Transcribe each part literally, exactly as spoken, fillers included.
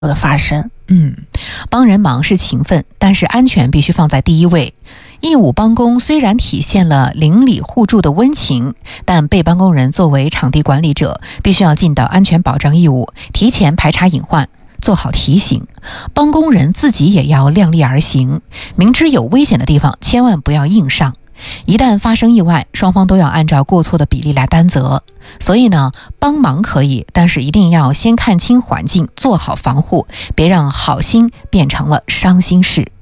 的发生。 嗯，帮人忙是情分，但是安全必须放在第一位。义务帮工虽然体现了邻里互助的温情，但被帮工人作为场地管理者，必须要尽到安全保障义务，提前排查隐患，做好提醒。帮工人自己也要量力而行，明知有危险的地方，千万不要硬上。一旦发生意外，双方都要按照过错的比例来担责。所以呢，帮忙可以，但是一定要先看清环境，做好防护，别让好心变成了伤心事。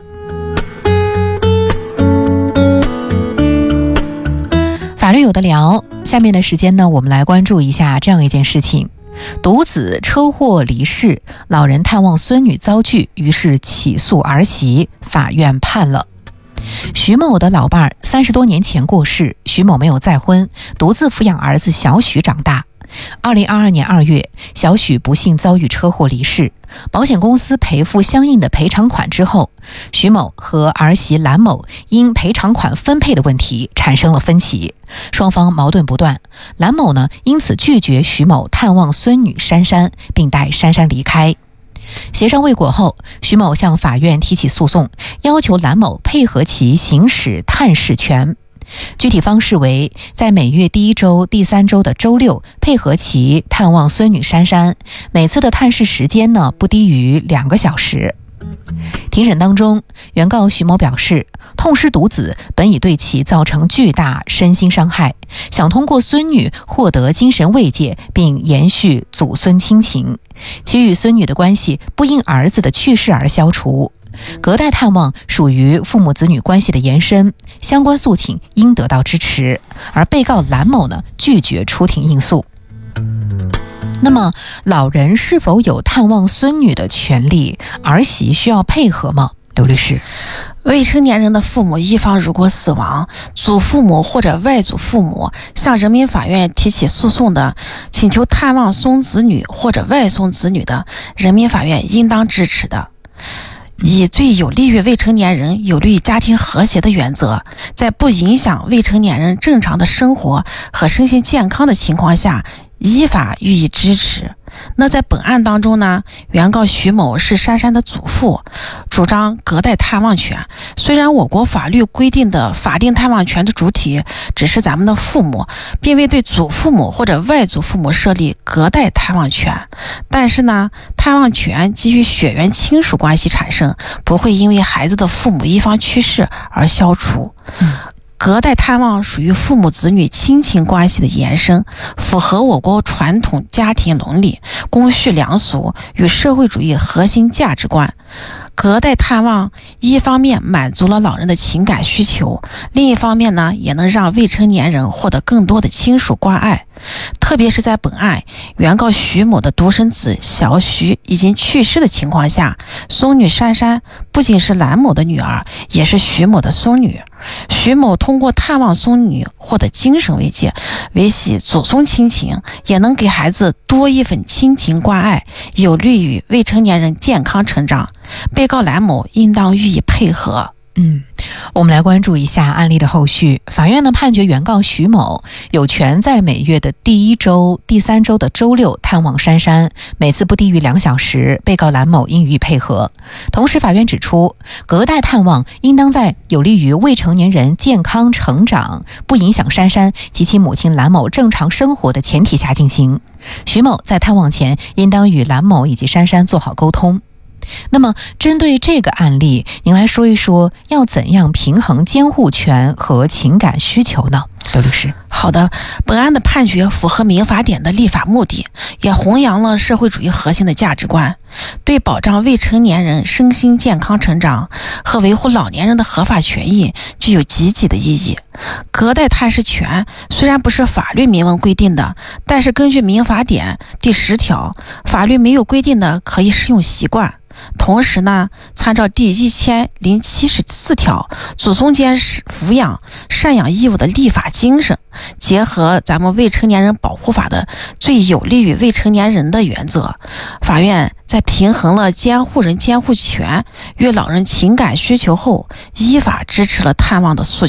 法律有的聊，下面的时间呢，我们来关注一下这样一件事情。独子车祸离世，老人探望孙女遭拒，于是起诉儿媳，法院判了。徐某的老伴儿三十多年前过世，徐某没有再婚，独自抚养儿子小许长大。二零二二年二月，小许不幸遭遇车祸离世，保险公司赔付相应的赔偿款之后，徐某和儿媳兰某因赔偿款分配的问题产生了分歧，双方矛盾不断。兰某呢，因此拒绝徐某探望孙女珊珊，并带珊珊离开。协商未果后，徐某向法院提起诉讼，要求兰某配合其行使探视权。具体方式为，在每月第一周、第三周的周六，配合其探望孙女珊珊，每次的探视时间呢，不低于两个小时。庭审当中，原告徐某表示，痛失独子本已对其造成巨大身心伤害，想通过孙女获得精神慰藉，并延续祖孙亲情，其与孙女的关系不因儿子的去世而消除。隔代探望属于父母子女关系的延伸，相关诉请应得到支持。而被告兰某呢，拒绝出庭应诉。那么老人是否有探望孙女的权利？儿媳需要配合吗？刘律师， 未成年人的父母一方如果死亡，祖父母或者外祖父母向人民法院提起诉讼的，请求探望孙子女或者外孙子女的，人民法院应当支持的。以最有利于未成年人、有利于家庭和谐的原则，在不影响未成年人正常的生活和身心健康的情况下，依法予以支持。那在本案当中呢，原告徐某是珊珊的祖父，主张隔代探望权。虽然我国法律规定的法定探望权的主体只是咱们的父母，并未对祖父母或者外祖父母设立隔代探望权，但是呢，探望权基于血缘亲属关系产生，不会因为孩子的父母一方去世而消除。嗯隔代探望属于父母子女亲情关系的延伸，符合我国传统家庭伦理、公序良俗与社会主义核心价值观。隔代探望一方面满足了老人的情感需求，另一方面呢，也能让未成年人获得更多的亲属关爱。特别是在本案原告徐某的独生子小徐已经去世的情况下，孙女珊珊不仅是兰某的女儿，也是徐某的孙女。徐某通过探望孙女获得精神慰藉，维系祖孙亲情，也能给孩子多一份亲情关爱，有利于未成年人健康成长。被告兰某应当予以配合。 嗯，我们来关注一下案例的后续。法院呢判决原告徐某有权在每月的第一周、第三周的周六探望珊珊，每次不低于两小时，被告兰某应予以配合。同时，法院指出，隔代探望应当在有利于未成年人健康成长、不影响珊珊及其母亲兰某正常生活的前提下进行。徐某在探望前应当与兰某以及珊珊做好沟通。那么针对这个案例，您来说一说要怎样平衡监护权和情感需求呢？刘律师。 好的，本案的判决符合民法典的立法目的，也弘扬了社会主义核心的价值观，对保障未成年人身心健康成长和维护老年人的合法权益具有积极的意义。隔代探视权虽然不是法律明文规定的，但是根据民法典第十条，法律没有规定的可以适用习惯。同时呢，参照第一千零七十四条祖孙间抚养赡养义务的立法精神，结合咱们未成年人保护法的最有利于未成年人的原则，法院在平衡了监护人监护权与老人情感需求后，依法支持了探望的诉求。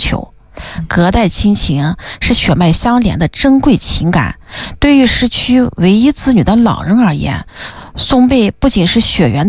隔代亲情是血脉相连的珍贵情感，对于失去唯一子女的老人而言，送辈不仅是血缘的